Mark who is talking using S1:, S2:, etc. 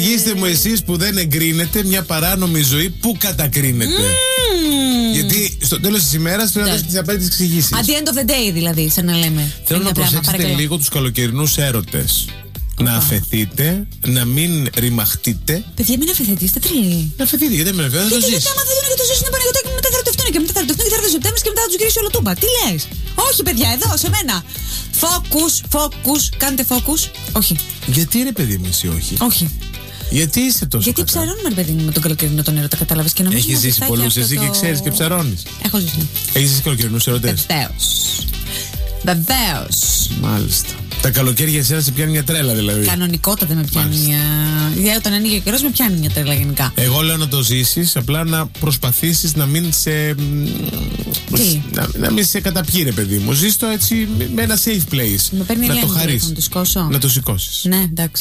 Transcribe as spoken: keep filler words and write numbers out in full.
S1: Εξηγήστε μου εσείς που δεν εγκρίνετε μια παράνομη ζωή που κατακρίνετε. Mm. Γιατί στο τέλος της ημέρας πρέπει να δώσετε τις απαραίτητες εξηγήσεις.
S2: At the end of the day, δηλαδή, σαν να λέμε.
S1: Θέλω να προσέξετε λίγο τους καλοκαιρινούς έρωτες. Oh. Να αφαιθείτε, να μην ρημαχτείτε.
S2: Παιδιά, μην αφαιθείτε, είστε τρελοί.
S1: Να αφαιθείτε, γιατί δεν με αφαιθείτε.
S2: Γιατί, γιατί άμα δεν δίνουν και το ζήσουν πανεγωτάκι και μετά θα ρωτευτούν και μετά θα ρωτευτούν και θα έρθει ο Σεπτέμβρης και μετά θα τους γυρίσει όλο τούμπα. Τι λες? Όχι, παιδιά, εδώ, σε μένα. Focus, focus, κάντε focus. Όχι.
S1: Γιατί ρε παιδί μου, εσύ όχι?
S2: Όχι.
S1: Γιατί είσαι τόσο?
S2: Γιατί
S1: κατά?
S2: ψαρώνουμε, ρε παιδί μου, με τον καλοκαιρινό τον έρωτα, κατάλαβες?
S1: Έχεις ζήσει πολλούς εσύ το... και ξέρεις και ψαρώνεις?
S2: Έχω ζήσει.
S1: Έχεις ζήσει καλοκαιρινούς ερωτές?
S2: Βεβαίως. Βεβαίως.
S1: Μάλιστα. Τα καλοκαίρια εσένα σε πιάνει μια τρέλα δηλαδή?
S2: Κανονικότατα με πιάνει μια. Για όταν ανοίγει ο καιρός με πιάνει μια τρέλα γενικά.
S1: Εγώ λέω να το ζήσεις, απλά να προσπαθήσεις να μην σε.
S2: Τι?
S1: Να, να μην σε καταπιεί, ρε παιδί μου. Ζεις το έτσι με ένα safe place.
S2: Με παίρνει
S1: να το χαρίσεις.
S2: Να το σηκώσω.
S1: Να το σηκώσεις.
S2: Ναι, εντάξει.